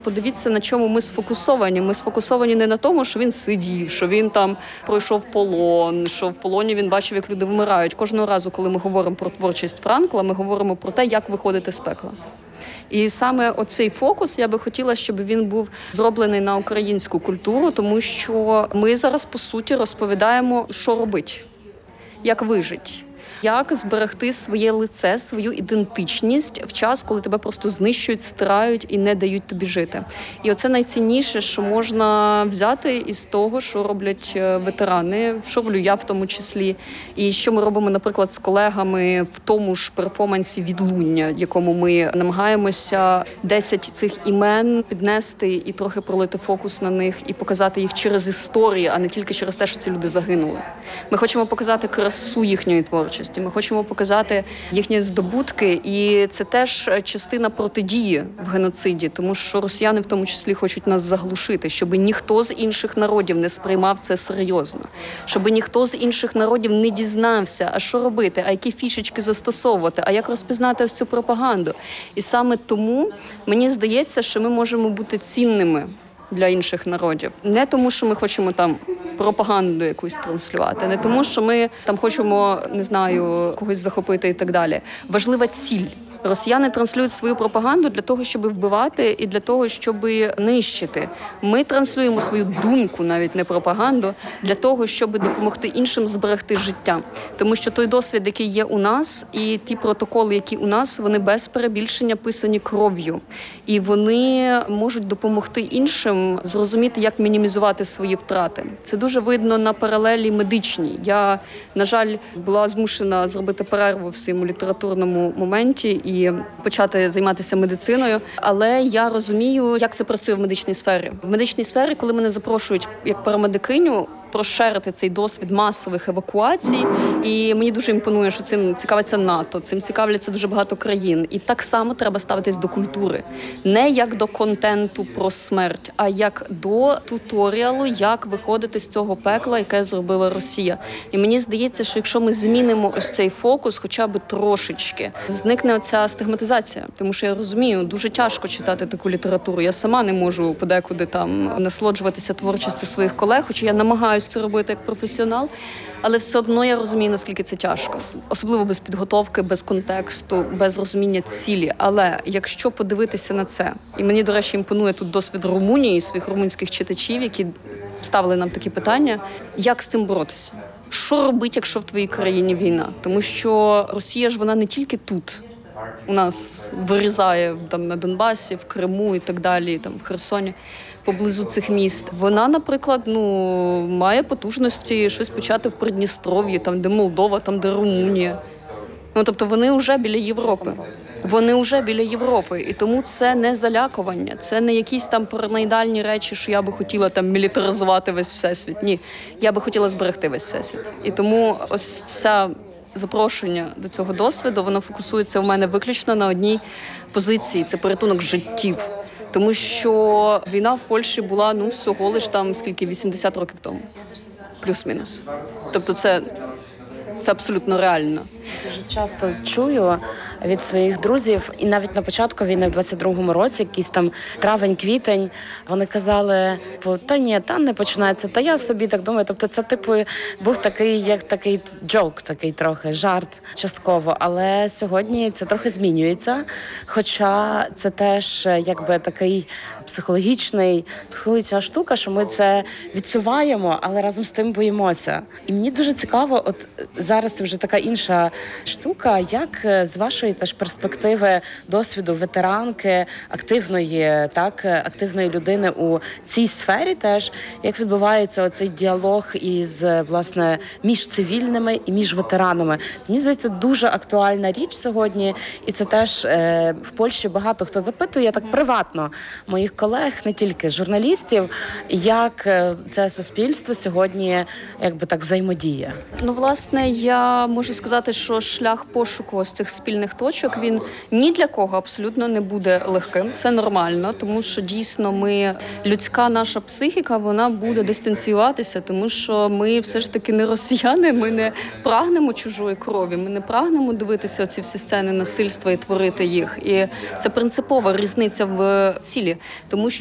Подивіться, на чому ми сфокусовані. Ми сфокусовані не на тому, що він сидів, що він там пройшов полон, що в полоні він бачив, як люди вмирають. Кожного разу, коли ми говоримо про творчість Франкла, ми говоримо про те, як виходити з пекла. І саме оцей фокус, я би хотіла, щоб він був зроблений на українську культуру, тому що ми зараз, по суті, розповідаємо, що робити, як вижити. Як зберегти своє лице, свою ідентичність в час, коли тебе просто знищують, стирають і не дають тобі жити. І оце найцінніше, що можна взяти із того, що роблять ветерани, що роблю я в тому числі. І що ми робимо, наприклад, з колегами в тому ж перформансі «Відлуння», якому ми намагаємося 10 цих імен піднести і трохи пролити фокус на них, і показати їх через історію, а не тільки через те, що ці люди загинули. Ми хочемо показати красу їхньої творчості. Ми хочемо показати їхні здобутки, і це теж частина протидії в геноциді, тому що росіяни в тому числі хочуть нас заглушити, щоб ніхто з інших народів не сприймав це серйозно, щоб ніхто з інших народів не дізнався, а що робити, а які фішечки застосовувати, а як розпізнати ось цю пропаганду. І саме тому мені здається, що ми можемо бути цінними для інших народів. Не тому, що ми хочемо там пропаганду якусь транслювати, не тому, що ми там хочемо, не знаю, когось захопити і так далі. Важлива ціль. Росіяни транслюють свою пропаганду для того, щоб вбивати і для того, щоб нищити. Ми транслюємо свою думку, навіть не пропаганду, для того, щоб допомогти іншим зберегти життя. Тому що той досвід, який є у нас, і ті протоколи, які у нас, вони без перебільшення писані кров'ю. І вони можуть допомогти іншим зрозуміти, як мінімізувати свої втрати. Це дуже видно на паралелі медичній. Я, на жаль, була змушена зробити перерву в своєму літературному моменті і почати займатися медициною. Але я розумію, як це працює в медичній сфері. В медичній сфері, коли мене запрошують як парамедикиню, прошерити цей досвід масових евакуацій. І мені дуже імпонує, що цим цікавиться НАТО, цим цікавляться дуже багато країн. І так само треба ставитись до культури. Не як до контенту про смерть, а як до туторіалу, як виходити з цього пекла, яке зробила Росія. І мені здається, що якщо ми змінимо ось цей фокус хоча б трошечки, зникне оця стигматизація. Тому що я розумію, дуже тяжко читати таку літературу. Я сама не можу подекуди там насолоджуватися творчістю своїх колег, хоча я намагаюся це робити як професіонал, але все одно я розумію, наскільки це тяжко. Особливо без підготовки, без контексту, без розуміння цілі. Але якщо подивитися на це, і мені, до речі, імпонує тут досвід Румунії і своїх румунських читачів, які ставили нам такі питання, як з цим боротися? Що робити, якщо в твоїй країні війна? Тому що Росія ж вона не тільки тут у нас вирізає там на Донбасі, в Криму і так далі, там в Херсоні, поблизу цих міст. Вона, наприклад, має потужності щось почати в Придністров'ї, там де Молдова, там де Румунія. Тобто вони вже біля Європи. Вони вже біля Європи. І тому це не залякування, це не якісь там параноїдальні речі, що я би хотіла там мілітаризувати весь всесвіт. Ні, я би хотіла зберегти весь всесвіт. І тому ось ця запрошення до цього досвіду, воно фокусується в мене виключно на одній позиції – це порятунок життів. Тому що війна в Польщі була, всього лиш там, 80 років тому. Плюс-мінус. Тобто це абсолютно реально. Дуже часто чую від своїх друзів, і навіть на початку війни в 22-му році, якийсь там травень-квітень, вони казали, та не починається, та я собі так думаю. Тобто це був такий, як такий джок, такий трохи, жарт частково. Але сьогодні це трохи змінюється, хоча це теж якби такий психологічна штука, що ми це відчуваємо, але разом з тим боїмося. І мені дуже цікаво, от зараз це вже така інша штука, як з вашої теж перспективи досвіду ветеранки, активної людини у цій сфері теж, як відбувається оцей діалог між цивільними і між ветеранами. Мені здається, дуже актуальна річ сьогодні, і це теж в Польщі багато хто запитує так приватно моїх колег, не тільки журналістів, як це суспільство сьогодні якби так взаємодіє. Власне, я можу сказати, що шлях пошуку ось цих спільних точок, він ні для кого абсолютно не буде легким. Це нормально, тому що дійсно людська наша психіка, вона буде дистанціюватися, тому що ми все ж таки не росіяни, ми не прагнемо чужої крові, ми не прагнемо дивитися оці всі сцени насильства і творити їх. І це принципова різниця в цілі. тому